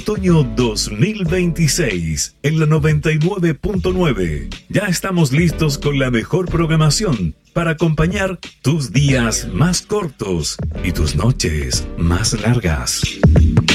otoño 2026 en la 99.9. Ya estamos listos con la mejor programación para acompañar tus días más cortos y tus noches más largas.